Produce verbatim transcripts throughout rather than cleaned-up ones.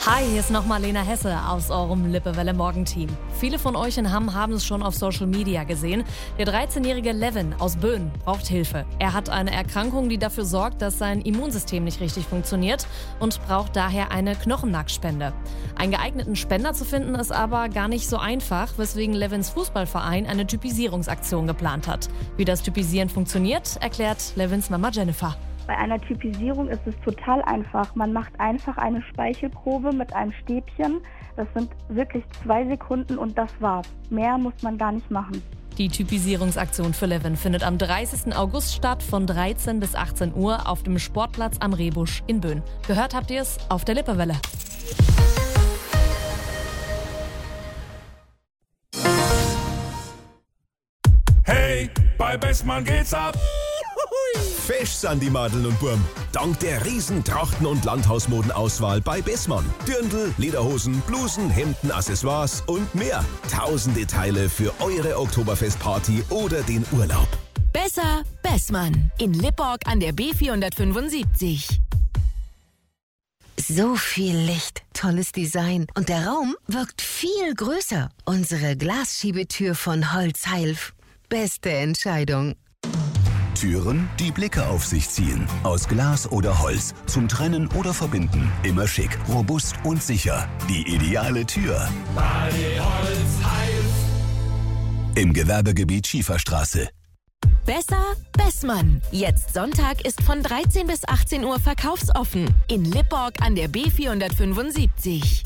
Hi, hier ist nochmal Lena Hesse aus eurem Lippewelle Morgenteam. Viele von euch in Hamm haben es schon auf Social Media gesehen. Der dreizehnjährige Levin aus Böen braucht Hilfe. Er hat eine Erkrankung, die dafür sorgt, dass sein Immunsystem nicht richtig funktioniert und braucht daher eine Knochenmarkspende. Einen geeigneten Spender zu finden ist aber gar nicht so einfach, weswegen Levins Fußballverein eine Typisierungsaktion geplant hat. Wie das Typisieren funktioniert, erklärt Levins Mama Jennifer. Bei einer Typisierung ist es total einfach. Man macht einfach eine Speichelprobe mit einem Stäbchen. Das sind wirklich zwei Sekunden und das war's. Mehr muss man gar nicht machen. Die Typisierungsaktion für Levin findet am dreißigsten August statt von dreizehn bis achtzehn Uhr auf dem Sportplatz am Rehbusch in Böen. Gehört habt ihr es auf der Lippewelle. Hey, bei Bestmann geht's ab! Fesch sind die Madeln und Burm. Dank der riesen Trachten- und Landhausmodenauswahl bei Bessmann. Dirndl, Lederhosen, Blusen, Hemden, Accessoires und mehr. Tausende Teile für eure Oktoberfestparty oder den Urlaub. Besser Bessmann in Lipborg an der B vierhundertfünfundsiebzig. So viel Licht, tolles Design und der Raum wirkt viel größer. Unsere Glasschiebetür von Holzheilf. Beste Entscheidung. Türen, die Blicke auf sich ziehen. Aus Glas oder Holz. Zum Trennen oder Verbinden. Immer schick, robust und sicher. Die ideale Tür. Bei Holzheilf. Im Gewerbegebiet Schieferstraße. Besser Bessmann. Jetzt Sonntag ist von dreizehn bis achtzehn Uhr verkaufsoffen. In Lipborg an der B vierhundertfünfundsiebzig.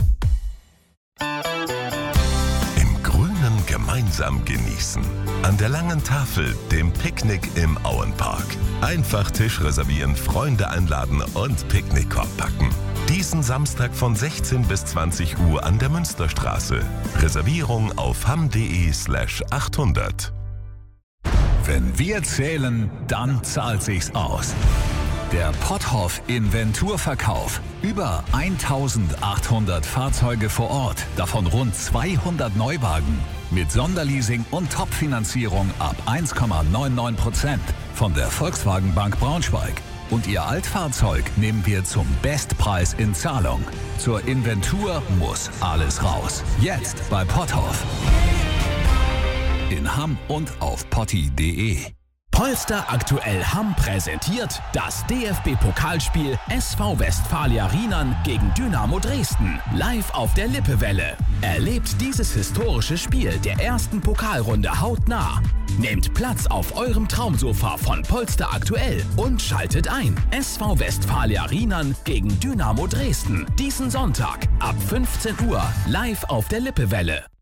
Gemeinsam genießen. An der langen Tafel, dem Picknick im Auenpark. Einfach Tisch reservieren, Freunde einladen und Picknickkorb packen. Diesen Samstag von sechzehn bis zwanzig Uhr an der Münsterstraße. Reservierung auf hamm.de slash achthundert. Wenn wir zählen, dann zahlt sich's aus. Der Potthoff Inventurverkauf. Über eintausendachthundert Fahrzeuge vor Ort, davon rund zweihundert Neuwagen. Mit Sonderleasing und Top-Finanzierung ab eins Komma neunundneunzig Prozent von der Volkswagen Bank Braunschweig. Und Ihr Altfahrzeug nehmen wir zum Bestpreis in Zahlung. Zur Inventur muss alles raus. Jetzt bei Potthoff. In Hamm und auf potti punkt de. Polster aktuell Hamm präsentiert das D F B-Pokalspiel S V Westfalia Rheinland gegen Dynamo Dresden live auf der Lippewelle. Erlebt dieses historische Spiel der ersten Pokalrunde hautnah. Nehmt Platz auf eurem Traumsofa von Polster aktuell und schaltet ein. S V Westfalia Rheinland gegen Dynamo Dresden. Diesen Sonntag ab fünfzehn Uhr live auf der Lippewelle.